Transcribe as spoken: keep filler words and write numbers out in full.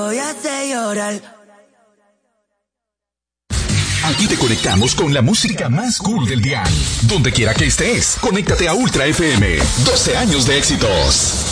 Voy a hacer llorar. Aquí te conectamos con la música más cool del dial. Donde quiera que estés, conéctate a Ultra F M. doce años de éxitos.